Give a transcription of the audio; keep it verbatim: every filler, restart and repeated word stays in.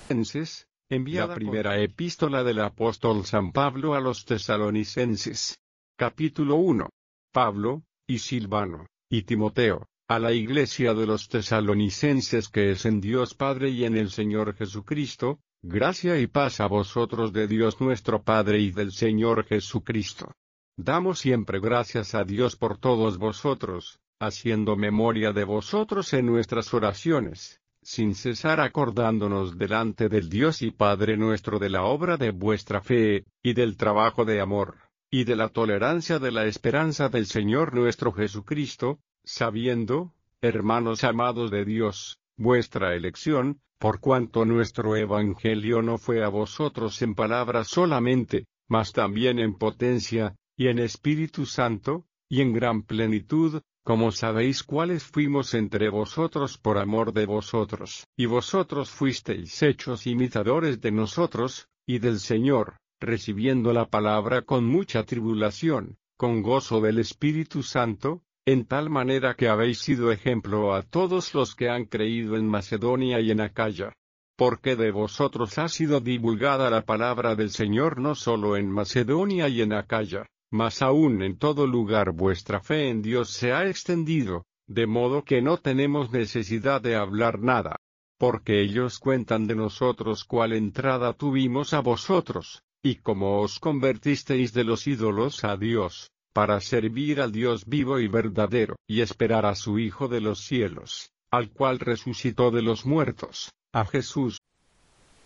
Tesalonicenses, enviada la primera epístola del apóstol San Pablo a los Tesalonicenses. Capítulo uno. Pablo, y Silvano, y Timoteo, a la iglesia de los Tesalonicenses que es en Dios Padre y en el Señor Jesucristo, gracia y paz a vosotros de Dios nuestro Padre y del Señor Jesucristo. Damos siempre gracias a Dios por todos vosotros, haciendo memoria de vosotros en nuestras oraciones, sin cesar acordándonos delante del Dios y Padre nuestro de la obra de vuestra fe, y del trabajo de amor, y de la tolerancia de la esperanza del Señor nuestro Jesucristo, sabiendo, hermanos amados de Dios, vuestra elección, por cuanto nuestro Evangelio no fue a vosotros en palabras solamente, mas también en potencia, y en Espíritu Santo, y en gran plenitud, como sabéis cuáles fuimos entre vosotros por amor de vosotros. Y vosotros fuisteis hechos imitadores de nosotros, y del Señor, recibiendo la palabra con mucha tribulación, con gozo del Espíritu Santo, en tal manera que habéis sido ejemplo a todos los que han creído en Macedonia y en Acaya. Porque de vosotros ha sido divulgada la palabra del Señor no solo en Macedonia y en Acaya, mas aún en todo lugar vuestra fe en Dios se ha extendido, de modo que no tenemos necesidad de hablar nada. Porque ellos cuentan de nosotros cuál entrada tuvimos a vosotros, y cómo os convertisteis de los ídolos a Dios, para servir al Dios vivo y verdadero, y esperar a su Hijo de los cielos, al cual resucitó de los muertos, a Jesús,